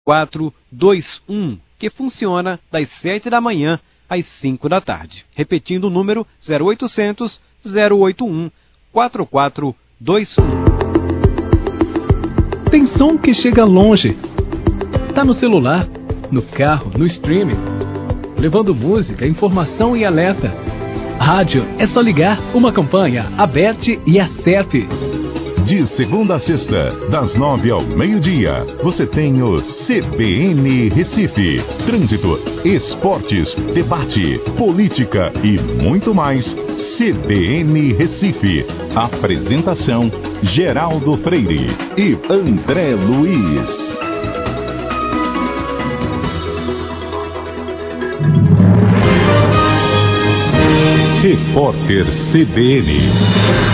4421, que funciona das 7 da manhã às 5 da tarde. Repetindo o número 0800 081 4421. Tem som que chega longe. Tá no celular, no carro, no streaming, levando música, informação e alerta. Rádio é só ligar. Uma campanha, Aberte e Acerte. De segunda a sexta, das 9 ao meio-dia, você tem o CBN Recife. Trânsito, esportes, debate, política e muito mais. CBN Recife. Apresentação, Geraldo Freire e André Luiz. Repórter CBN.